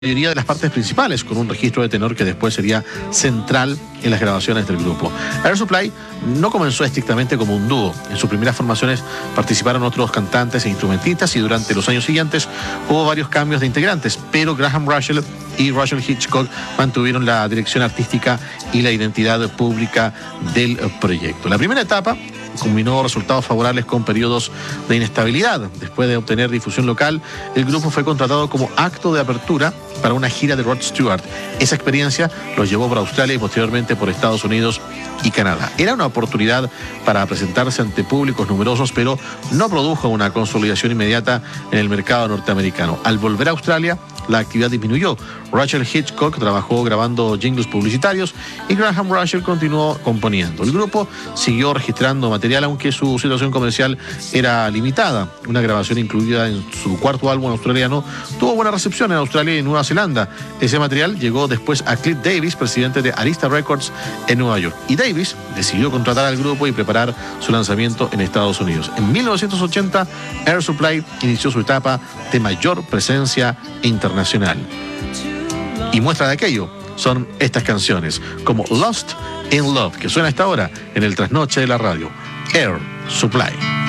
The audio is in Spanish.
mayoría de las partes principales, con un registro de tenor que después sería central en las grabaciones del grupo. Air Supply no comenzó estrictamente como un dúo. En sus primeras formaciones participaron otros cantantes e instrumentistas y durante los años siguientes hubo varios cambios de integrantes, pero Graham Russell y Russell Hitchcock mantuvieron la dirección artística y la identidad pública del proyecto. La primera etapa combinó resultados favorables con periodos de inestabilidad. Después de obtener difusión local, el grupo fue contratado como acto de apertura para una gira de Rod Stewart. Esa experiencia los llevó por Australia y posteriormente por Estados Unidos y Canadá. Era una oportunidad para presentarse ante públicos numerosos, pero no produjo una consolidación inmediata en el mercado norteamericano. Al volver a Australia, la actividad disminuyó. Russell Hitchcock trabajó grabando jingles publicitarios y Graham Russell continuó componiendo. El grupo siguió registrando material, aunque su situación comercial era limitada. Una grabación incluida en su cuarto álbum australiano tuvo buena recepción en Australia y Nueva Zelanda. Ese material llegó después a Cliff Davis, presidente de Arista Records en Nueva York. Y Davis decidió contratar al grupo y preparar su lanzamiento en Estados Unidos. En 1980, Air Supply inició su etapa de mayor presencia internacional. Y muestra de aquello son estas canciones, como Lost in Love, que suena hasta ahora en el trasnoche de la radio. Air Supply.